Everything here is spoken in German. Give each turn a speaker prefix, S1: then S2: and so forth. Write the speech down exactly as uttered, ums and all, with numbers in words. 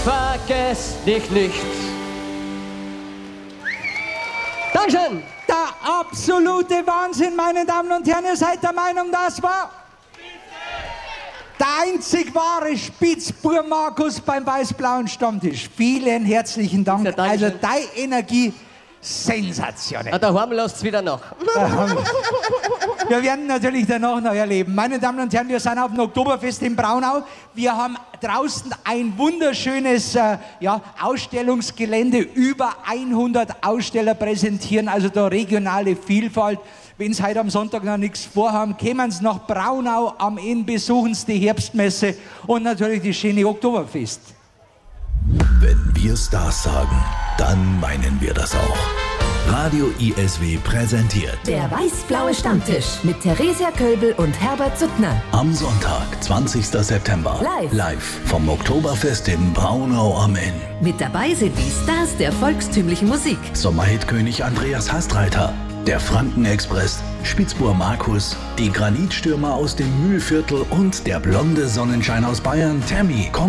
S1: Vergess dich nicht. Dankeschön.
S2: Der absolute Wahnsinn, meine Damen und Herren. Ihr seid der Meinung, das war der einzig wahre Spitzbub Markus beim weiß-blauen Stammtisch. Vielen herzlichen Dank.
S1: Ja,
S2: also deine Energie, sensationell.
S1: Ah, daheim lasst's wieder nach.
S2: Wir werden natürlich danach noch erleben. Meine Damen und Herren, wir sind auf dem Oktoberfest in Braunau. Wir haben draußen ein wunderschönes äh, ja, Ausstellungsgelände. Über hundert Aussteller präsentieren, also da regionale Vielfalt. Wenn Sie heute am Sonntag noch nichts vorhaben, kommen Sie nach Braunau am Inn, besuchen Sie die Herbstmesse und natürlich das schöne Oktoberfest.
S3: Wenn wir Stars sagen, dann meinen wir das auch. Radio I S W präsentiert
S4: Der weiß-blaue Stammtisch mit Theresia Köbel und Herbert Suttner.
S3: am Sonntag, zwanzigsten September,
S4: Live.
S3: live vom Oktoberfest in Braunau am Inn.
S4: Mit dabei sind die Stars der volkstümlichen Musik.
S3: Sommerhitkönig Andreas Hastreiter, der Frankenexpress, Spitzbub Markus, die Granitstürmer aus dem Mühlviertel und der blonde Sonnenschein aus Bayern, Tammy.